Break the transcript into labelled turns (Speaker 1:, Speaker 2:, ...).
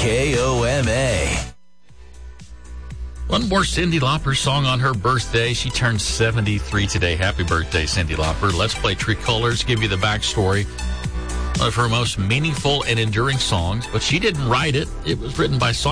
Speaker 1: KOMA.
Speaker 2: One more Cyndi Lauper song on her birthday. She turned 73 today. Happy birthday, Cyndi Lauper. Let's play True Colors, give you the backstory. One of her most meaningful and enduring songs, but she didn't write it. It was written by